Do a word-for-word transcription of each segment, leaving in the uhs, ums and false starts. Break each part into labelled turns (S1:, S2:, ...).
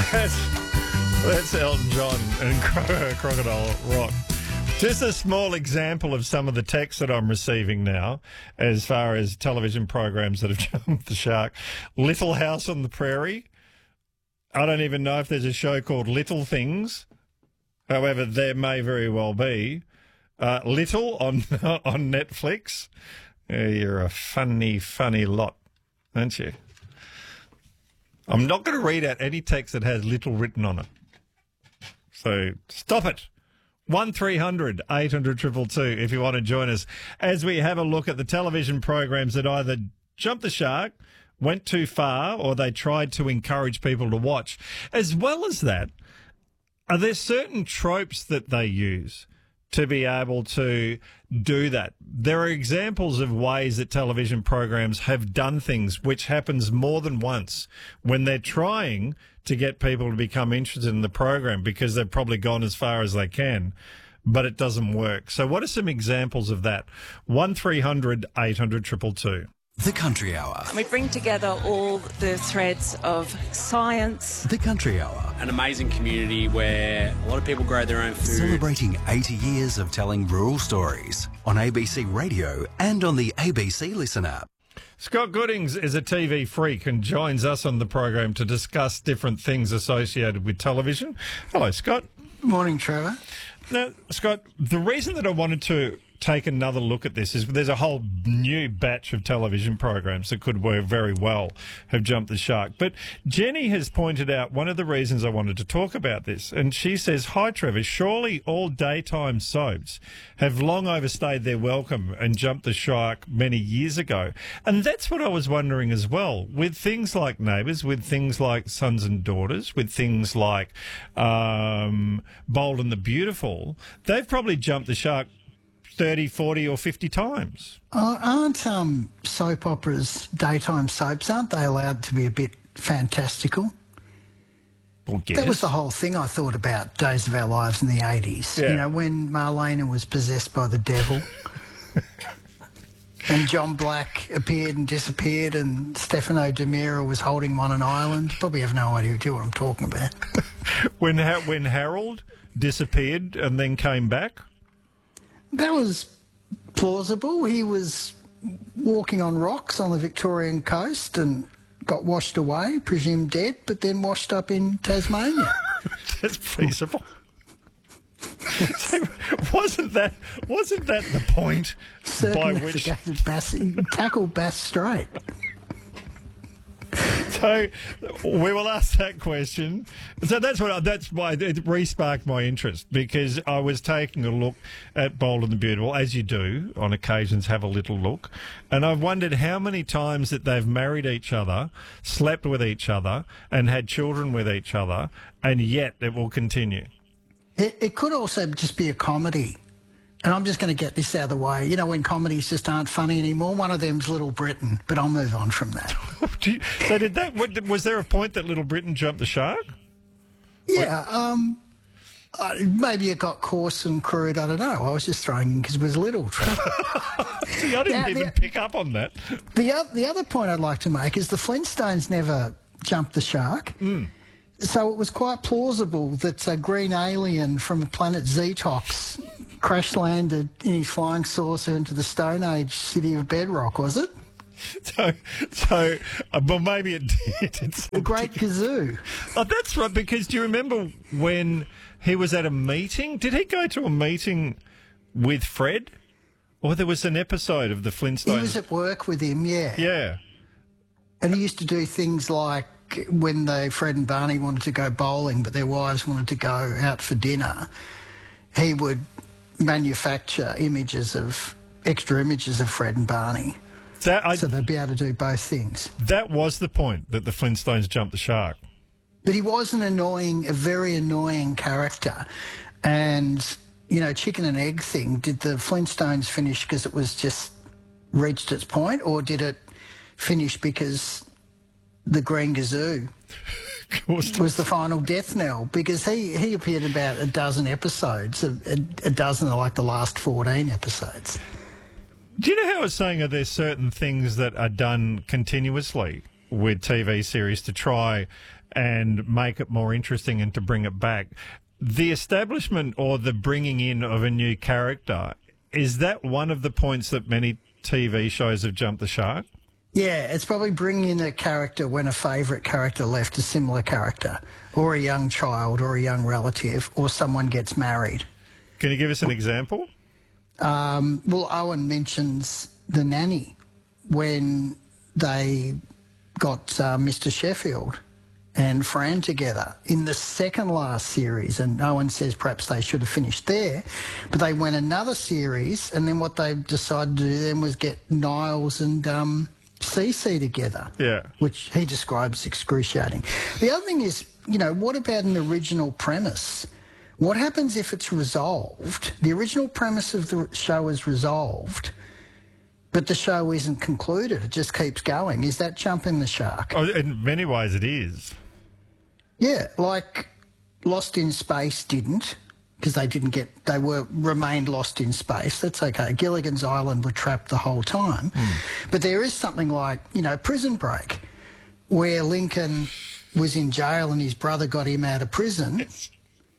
S1: That's, that's Elton John and Cro- Crocodile Rock. Just a small example of some of the texts that I'm receiving now as far as television programs that have jumped the shark. Little House on the Prairie. I don't even know if there's a show called Little Things. However, there may very well be. Uh, Little on on Netflix. Yeah, you're a funny, funny lot, aren't you? I'm not going to read out any text that has Little written on it. So stop it. one three hundred eight hundred two two two if you want to join us as we have a look at the television programs that either jumped the shark, went too far, or they tried to encourage people to watch. As well as that, are there certain tropes that they use to be able to do that? There are examples of ways that television programs have done things which happens more than once when they're trying to get people to become interested in the program because they've probably gone as far as they can, but it doesn't work. So what are some examples of that? one three hundred eight hundred two two two.
S2: The Country Hour.
S3: We bring together all the threads of science.
S2: The Country Hour.
S4: An amazing community where a lot of people grow their own food.
S2: Celebrating eighty years of telling rural stories on A B C Radio and on the A B C Listen app.
S1: Scott Goodings is a T V freak and joins us on the program to discuss different things associated with television. Hello, Scott.
S5: Morning, Trevor.
S1: Now, Scott, the reason that I wanted to take another look at this is there's a whole new batch of television programs that could work very well have jumped the shark. But Jenny has pointed out one of the reasons I wanted to talk about this. And she says, hi, Trevor, surely all daytime soaps have long overstayed their welcome and jumped the shark many years ago. And that's what I was wondering as well. With things like Neighbours, with things like Sons and Daughters, with things like um, Bold and the Beautiful, they've probably jumped the shark thirty, forty or fifty times.
S5: Uh, aren't um, soap operas, daytime soaps, aren't they allowed to be a bit fantastical?
S1: Well, yes.
S5: That was the whole thing I thought about Days of Our Lives in the eighties.
S1: Yeah.
S5: You know, when Marlena was possessed by the devil and John Black appeared and disappeared and Stefano De Mira was holding him on an island. Probably have no idea what I'm talking about.
S1: when, ha- when Harold disappeared and then came back?
S5: That was plausible. He was walking on rocks on the Victorian coast and got washed away, presumed dead, but then washed up in Tasmania.
S1: That's feasible. So wasn't that wasn't that the point by which
S5: Circumnavigated Bass, tackled Bass Strait?
S1: So we will ask that question. So that's what that's why it re-sparked my interest, because I was taking a look at Bold and the Beautiful, as you do on occasions, have a little look, and I've wondered how many times that they've married each other, slept with each other, and had children with each other, and yet it will continue.
S5: It, it could also just be a comedy. And I'm just going to get this out of the way. You know, when comedies just aren't funny anymore, one of them's Little Britain, but I'll move on from that.
S1: Do you, so did that? Was there a point that Little Britain jumped the shark?
S5: Yeah, um, uh, maybe it got coarse and crude. I don't know. I was just throwing in because it was little.
S1: See, I didn't
S5: Now,
S1: even
S5: the,
S1: pick up on that.
S5: The, o- the other point I'd like to make is the Flintstones never jumped the shark.
S1: Mm.
S5: So it was quite plausible that a green alien from the planet Zetox crash landed in his flying saucer into the Stone Age city of Bedrock, was it?
S1: So, so uh, well, maybe it did. It's
S5: The Great Kazoo.
S1: Oh, that's right, because do you remember when he was at a meeting? Did he go to a meeting with Fred? Or there was an episode of the Flintstones?
S5: He was at work with him, yeah.
S1: Yeah.
S5: And he used to do things like when they, Fred and Barney wanted to go bowling, but their wives wanted to go out for dinner, he would manufacture images of, extra images of Fred and Barney.
S1: That, I,
S5: so they'd be able to do both things.
S1: That was the point, that the Flintstones jumped the shark.
S5: But he was an annoying, a very annoying character. And, you know, chicken and egg thing, did the Flintstones finish because it was just reached its point, or did it finish because the Green Gazoo was the final death knell? Because he, he appeared in about a dozen episodes, a, a, a dozen are like the last fourteen episodes.
S1: Do you know how I was saying, are there certain things that are done continuously with T V series to try and make it more interesting and to bring it back. The establishment or the bringing in of a new character, is that one of the points that many T V shows have jumped the shark?
S5: Yeah, it's probably bringing in a character when a favourite character left, a similar character, or a young child, or a young relative, or someone gets married.
S1: Can you give us an example?
S5: Um, well, Owen mentions The Nanny when they got uh, Mister Sheffield and Fran together in the second last series, and Owen says perhaps they should have finished there, but they went another series, and then what they decided to do then was get Niles and um, Cece together,
S1: Yeah.
S5: which he describes excruciating. The other thing is, you know, what about an original premise? What happens if it's resolved? The original premise of the show is resolved, but the show isn't concluded. It just keeps going. Is that jumping the shark?
S1: Oh, in many ways it is.
S5: Yeah, like Lost in Space didn't, because they didn't get, they were remained lost in space. That's okay. Gilligan's Island were trapped the whole time. Mm. But there is something like, you know, Prison Break, where Lincoln was in jail and his brother got him out of prison.
S1: Yes.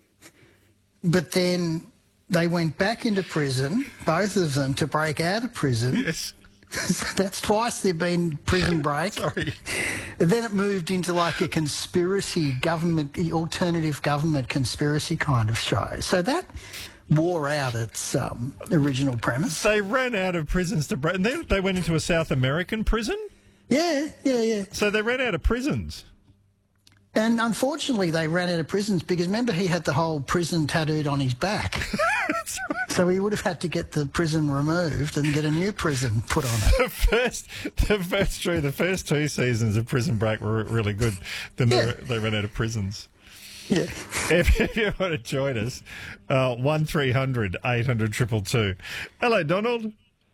S5: But then they went back into prison, both of them, to break out of prison.
S1: Yes.
S5: That's twice they've been Prison Break.
S1: Sorry.
S5: And then it moved into like a conspiracy government, alternative government conspiracy kind of show. So that wore out its um, original premise.
S1: They ran out of prisons to break, and then they went into a South American prison?
S5: Yeah, yeah, yeah.
S1: So they ran out of prisons.
S5: And unfortunately, they ran out of prisons because remember he had the whole prison tattooed on his back. So he would have had to get the prison removed and get a new prison put on it.
S1: The first, the first, true, the first two seasons of Prison Break were really good. Then
S5: Yeah.
S1: they, they ran out of prisons.
S5: Yeah.
S1: If, if you want to join us, uh, one three hundred eight hundred two two two. Hello, Donald.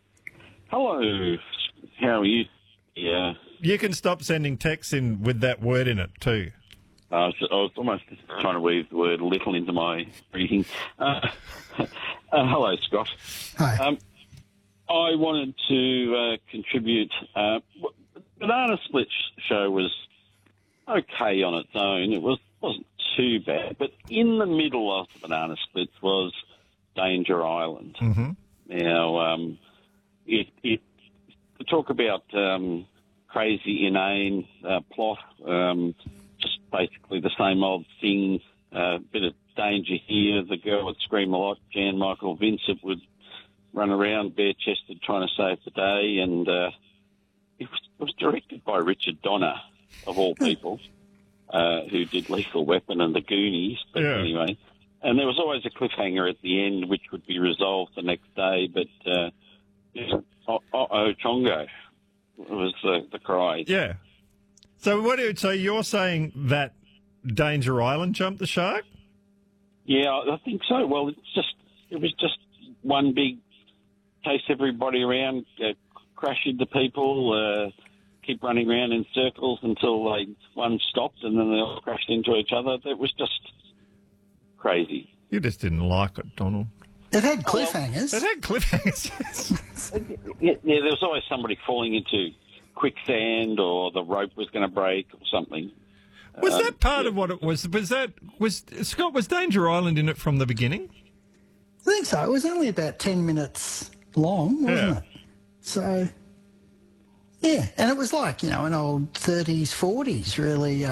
S6: Hello. How are you? Yeah.
S1: You can stop sending texts in with that word in it too.
S6: Uh, so I was almost trying to weave the word little into my reading. Uh, uh, hello, Scott.
S5: Hi.
S6: Um, I wanted to uh, contribute. Uh, Banana Split show was okay on its own. It was, wasn't too bad. But in the middle of the Banana Splits was Danger Island.
S1: Mm-hmm.
S6: Now, um, it, it to talk about um, crazy, inane uh, plot, um, just basically the same old thing, a uh, bit of danger here. The girl would scream a lot. Jan Michael Vincent would run around bare-chested trying to save the day, and uh, it, was, it was directed by Richard Donner, of all people, uh, who did Lethal Weapon and The Goonies. But
S1: Yeah.
S6: anyway, and there was always a cliffhanger at the end, which would be resolved the next day. But uh, yeah, oh, oh, oh, Chongo was the, the cry.
S1: Yeah. So what? Do, so you're saying that Danger Island jumped the shark?
S6: Yeah, I think so. Well, it's just it was just one big chase everybody around, uh, crash into people, uh, keep running around in circles until they one stopped and then they all crashed into each other. It was just crazy.
S1: You just didn't like it, Donald.
S5: It had cliffhangers.
S1: It had cliffhangers.
S6: Yeah, yeah, there was always somebody falling into quicksand or the rope was going to break or something.
S1: Was
S6: Um,
S1: that part
S6: yeah.
S1: of what it was? Was that was Scott? Was Danger Island in it from the beginning?
S5: I think so. It was only about ten minutes long, wasn't
S1: Yeah.
S5: it? So, yeah. And it was like, you know, an old thirties, forties, really.